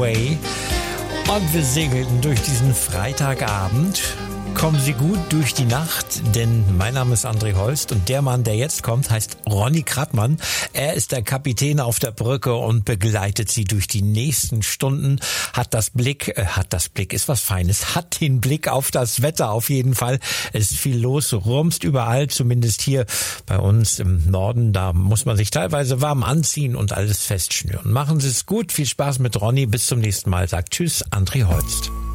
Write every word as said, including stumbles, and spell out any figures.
Away. Und wir segelten durch diesen Freitagabend. Kommen Sie gut durch die Nacht, denn mein Name ist André Holst und der Mann, der jetzt kommt, heißt Ronny Krattmann. Er ist der Kapitän auf der Brücke und begleitet Sie durch die nächsten Stunden. Hat das Blick, äh, hat das Blick, ist was Feines, hat den Blick auf das Wetter auf jeden Fall. Es ist viel los, rumst überall, zumindest hier bei uns im Norden. Da muss man sich teilweise warm anziehen und alles festschnüren. Machen Sie es gut, viel Spaß mit Ronny, bis zum nächsten Mal. Sagt Tschüss, André Holst.